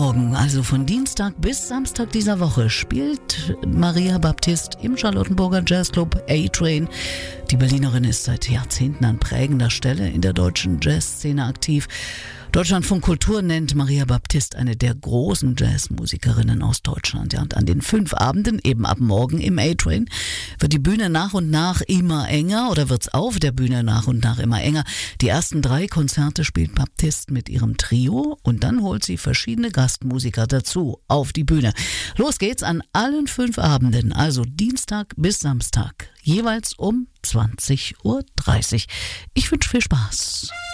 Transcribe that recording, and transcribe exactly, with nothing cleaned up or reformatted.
Morgen, also von Dienstag bis Samstag dieser Woche, spielt Maria Baptist im Charlottenburger Jazzclub A-Train. Die Berlinerin ist seit Jahrzehnten an prägender Stelle in der deutschen Jazzszene aktiv. Deutschlandfunk Kultur nennt Maria Baptist eine der großen Jazzmusikerinnen aus Deutschland. Ja, und an den fünf Abenden, eben ab morgen im A-Train, wird die Bühne nach und nach immer enger oder wird's auf der Bühne nach und nach immer enger. Die ersten drei Konzerte spielt Baptist mit ihrem Trio und dann holt sie verschiedene Gastmusiker dazu auf die Bühne. Los geht's an allen fünf Abenden, also Dienstag bis Samstag, jeweils um zwanzig Uhr dreißig. Ich wünsche viel Spaß.